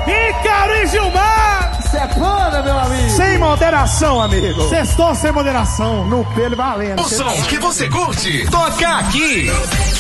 Ícaro e Gilmar! Sepana, meu amigo! Sem moderação, amigo! Sextou sem moderação, no pelo valendo. O som que você curte, toca aqui!